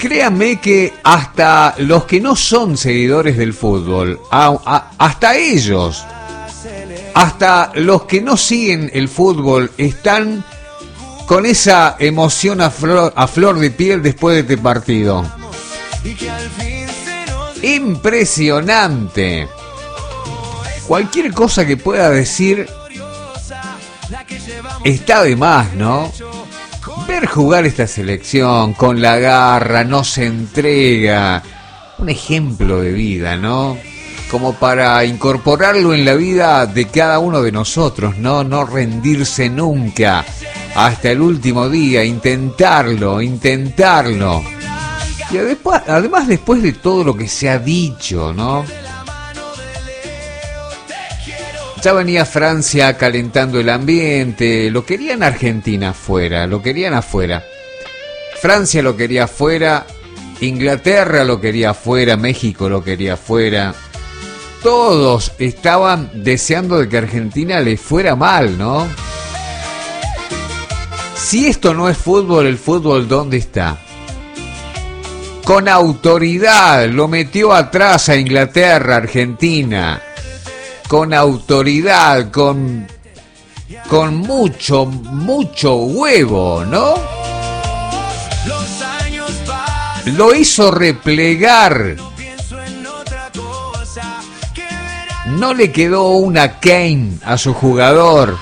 créanme que hasta los que no son seguidores del fútbol, hasta ellos, hasta los que no siguen el fútbol, están con esa emoción a flor de piel después de este partido. Impresionante. Cualquier cosa que pueda decir está de más, ¿no? Ver jugar esta selección con la garra, no se entrega. Un ejemplo de vida, ¿no? Como para incorporarlo en la vida de cada uno de nosotros, ¿no? No rendirse nunca hasta el último día, intentarlo. Y además después de todo lo que se ha dicho, ¿no? Ya venía Francia calentando el ambiente, lo querían Argentina afuera, Francia lo quería afuera, Inglaterra lo quería afuera, México lo quería afuera. Todos estaban deseando de que Argentina le fuera mal, ¿no? Si esto no es fútbol, ¿el fútbol dónde está? Con autoridad lo metió atrás a Inglaterra, Argentina. Con autoridad, con mucho huevo, ¿no? Lo hizo replegar. No le quedó una Kane a su jugador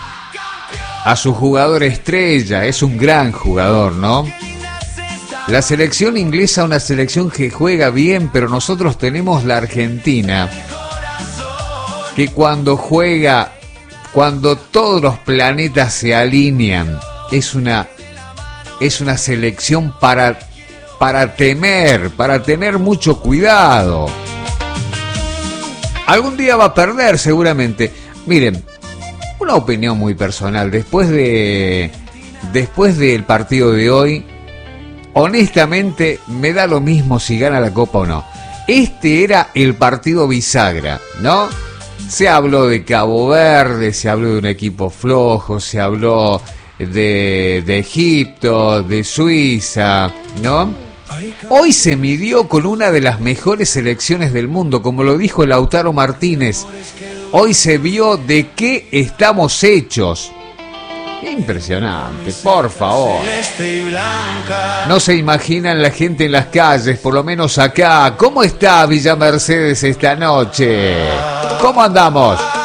estrella, es un gran jugador, ¿no? La selección inglesa, una selección que juega bien, pero nosotros tenemos la Argentina, que cuando juega, cuando todos los planetas se alinean, es una selección para tener mucho cuidado. Algún día va a perder seguramente. Miren, una opinión muy personal, después del partido de hoy, honestamente me da lo mismo si gana la Copa o no. Este era el partido bisagra, ¿no? Se habló de Cabo Verde, se habló de un equipo flojo, se habló de Egipto, de Suiza, ¿no? Hoy se midió con una de las mejores selecciones del mundo, como lo dijo Lautaro Martínez. Hoy se vio de qué estamos hechos. Impresionante, por favor. No se imaginan la gente en las calles, por lo menos acá. ¿Cómo está Villa Mercedes esta noche? ¿Cómo andamos?